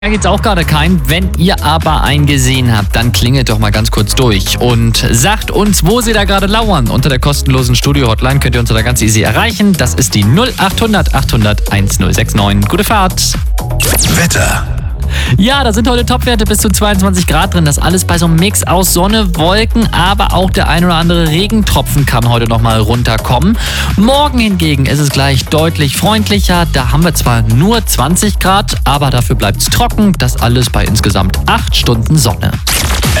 Da gibt's auch gerade keinen. Wenn ihr aber einen gesehen habt, dann klingelt doch mal ganz kurz durch und sagt uns, wo sie da gerade lauern. Unter der kostenlosen Studio-Hotline könnt ihr uns da ganz easy erreichen. Das ist die 0800 800 1069. Gute Fahrt. Wetter. Ja, da sind heute Topwerte bis zu 22 Grad drin. Das alles bei so einem Mix aus Sonne, Wolken, aber auch der ein oder andere Regentropfen kann heute nochmal runterkommen. Morgen hingegen ist es gleich deutlich freundlicher. Da haben wir zwar nur 20 Grad, aber dafür bleibt es trocken. Das alles bei insgesamt 8 Stunden Sonne.